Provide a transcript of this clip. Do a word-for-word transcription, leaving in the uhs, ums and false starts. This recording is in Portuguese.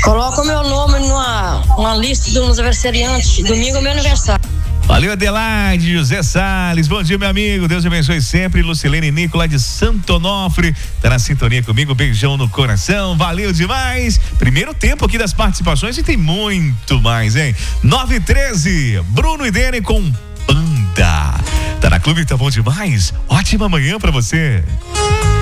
Coloca o meu nome numa, numa lista dos aniversariantes. Domingo é meu aniversário. Valeu, Adelaide, José Salles, bom dia, meu amigo, Deus abençoe sempre. Lucilene Nicola de Santo Onofre, tá na sintonia comigo, beijão no coração, valeu demais. Primeiro tempo aqui das participações e tem muito mais, hein? nove e treze, Bruno e Dene com Panda. Tá na Clube, tá bom demais? Ótima manhã pra você.